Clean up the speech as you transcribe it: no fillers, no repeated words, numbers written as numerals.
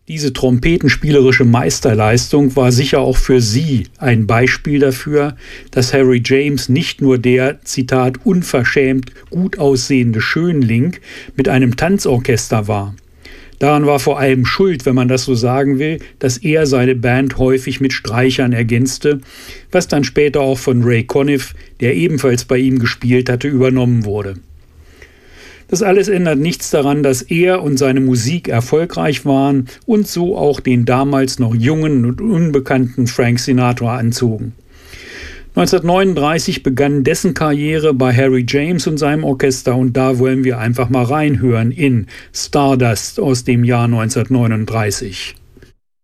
Diese trompetenspielerische Meisterleistung war sicher auch für sie ein Beispiel dafür, dass Harry James nicht nur der, Zitat, unverschämt gut aussehende Schönling mit einem Tanzorchester war. Daran war vor allem schuld, wenn man das so sagen will, dass er seine Band häufig mit Streichern ergänzte, was dann später auch von Ray Conniff, der ebenfalls bei ihm gespielt hatte, übernommen wurde. Das alles ändert nichts daran, dass er und seine Musik erfolgreich waren und so auch den damals noch jungen und unbekannten Frank Sinatra anzogen. 1939 begann dessen Karriere bei Harry James und seinem Orchester und da wollen wir einfach mal reinhören in Stardust aus dem Jahr 1939.